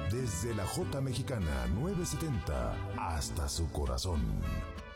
Desde la J Mexicana 970 hasta su corazón.